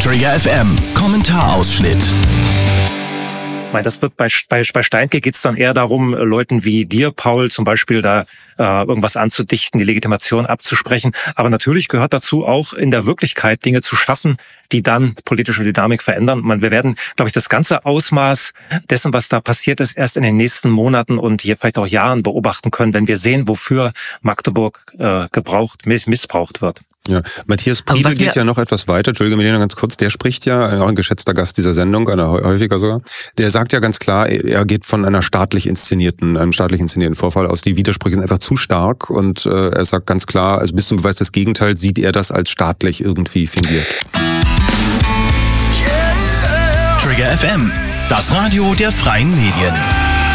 Trigger FM Kommentarausschnitt. Das wird bei Steinke geht es dann eher darum, Leuten wie dir, Paul, zum Beispiel da irgendwas anzudichten, die Legitimation abzusprechen. Aber natürlich gehört dazu auch in der Wirklichkeit Dinge zu schaffen, die dann politische Dynamik verändern. Wir werden, glaube ich, das ganze Ausmaß dessen, was da passiert ist, erst in den nächsten Monaten und hier vielleicht auch Jahren beobachten können, wenn wir sehen, wofür Magdeburg missbraucht wird. Ja, Matthias Priebe geht ja noch etwas weiter. Entschuldige mir ganz kurz. Der spricht ja, auch ein geschätzter Gast dieser Sendung, einer häufiger sogar. Der sagt ja ganz klar, er geht von einem staatlich inszenierten Vorfall aus. Die Widersprüche sind einfach zu stark und er sagt ganz klar, also bis zum Beweis des Gegenteils sieht er das als staatlich irgendwie fingiert. Trigger FM, das Radio der freien Medien.